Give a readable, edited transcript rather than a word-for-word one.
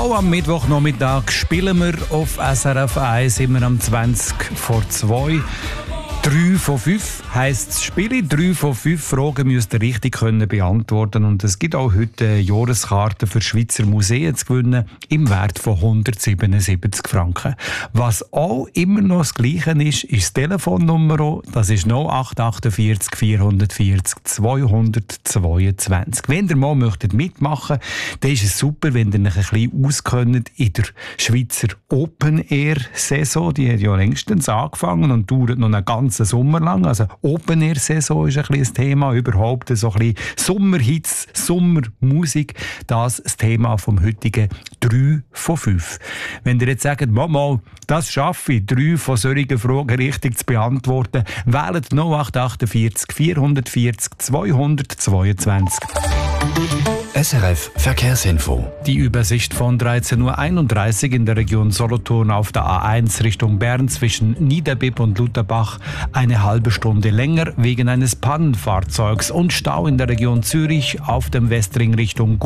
Auch am Mittwochnachmittag spielen wir auf SRF 1 immer am 20 vor 2. 3 von 5 heisst das Spiel. 3 von 5 Fragen müsst ihr richtig können beantworten. Und es gibt auch heute Jahreskarten für Schweizer Museen zu gewinnen im Wert von 177 Franken. Was auch immer noch das Gleiche ist das Telefonnummer. Das ist 0848 440 222. Wenn ihr mal möchtet mitmachen, dann ist es super, wenn ihr euch ein bisschen auskennt in der Schweizer Open-Air-Saison. Die hat ja längstens angefangen und dauert noch einen ganzen Sommer lang. Also Open-Air-Saison ist ein bisschen das Thema, überhaupt so ein bisschen Sommerhits, Sommermusik. Das ist das Thema vom heutigen 3 von 5. Wenn ihr jetzt sagt, mal, das schaffe ich, 3 von solchen Fragen richtig zu beantworten, wählt 0848 440 222. SRF Verkehrsinfo. Die Übersicht von 13.31 Uhr in der Region Solothurn auf der A1 Richtung Bern zwischen Niederbipp und Lutherbach eine halbe Stunde länger wegen eines Pannenfahrzeugs und Stau in der Region Zürich auf dem Westring Richtung